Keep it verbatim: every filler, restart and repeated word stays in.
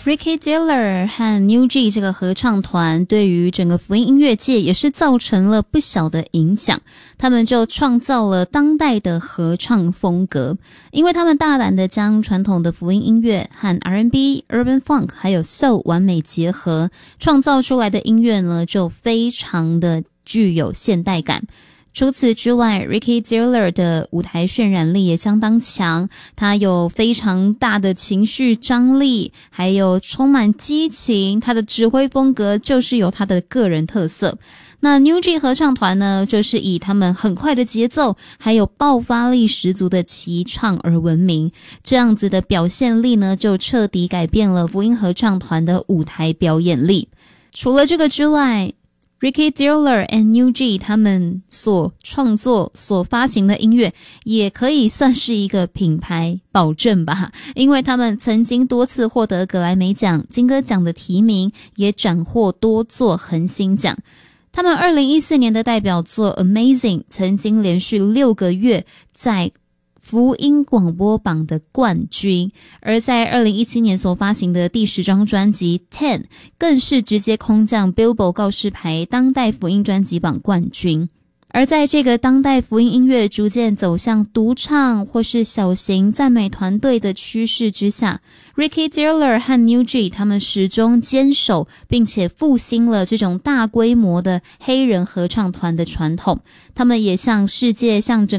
Ricky Diller 和 New G 这个合唱团对于整个福音音乐界也是造成了不小的影响，他们就创造了当代的合唱风格，因为他们大胆地将传统的福音音乐和 R and B、Urban Funk 还有 Soul 完美结合，创造出来的音乐呢就非常的具有现代感。除此之外 Ricky Diller 的舞台渲染力也相当强，他有非常大的情绪张力，还有充满激情，他的指挥风格就是有他的个人特色。那 New G 合唱团呢，就是以他们很快的节奏还有爆发力十足的齐唱而闻名，这样子的表现力呢就彻底改变了福音合唱团的舞台表演力。除了这个之外Ricky Diller and New G 他们所创作所发行的音乐也可以算是一个品牌保证吧，因为他们曾经多次获得格莱美奖、金歌奖的提名，也斩获多座恒星奖。他们二零一四年的代表作 Amazing 曾经连续六个月在福音广播榜的冠军，而在二零一七年所发行的第十张专辑 Ten 更是直接空降 Billboard 告示牌当代福音专辑榜冠军。而在这个当代福音音乐逐渐走向独唱或是小型赞美团队的趋势之下， Ricky Diller 和 New G 他们始终坚守并且复兴了这种大规模的黑人合唱团的传统，他们也向世界向整